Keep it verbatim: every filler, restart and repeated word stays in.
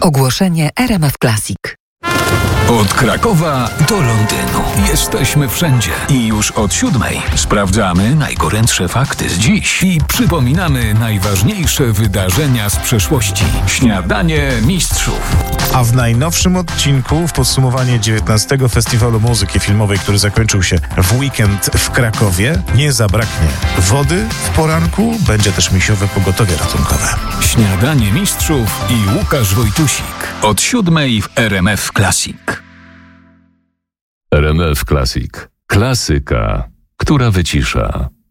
Ogłoszenie R M F Classic. Od Krakowa do Londynu. Jesteśmy wszędzie i już od siódmej sprawdzamy najgorętsze fakty z dziś i przypominamy najważniejsze wydarzenia z przeszłości. Śniadanie Mistrzów. A w najnowszym odcinku, w podsumowanie dziewiętnastego Festiwalu Muzyki Filmowej, który zakończył się w weekend w Krakowie, nie zabraknie wody w poranku, będzie też misiowe pogotowie ratunkowe. Śniadanie Mistrzów i Łukasz Wojtusik. Od siódmej w R M F Classic. R M F Classic. Klasyka, która wycisza.